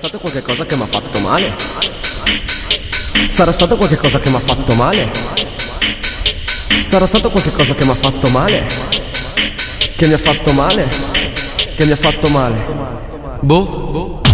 stato qualche cosa che mi ha fatto male? Sarà stato qualche cosa che mi ha fatto male? Sarà stato qualche cosa che mi ha fatto male? Che mi ha fatto male? Che mi ha fatto male? Boh.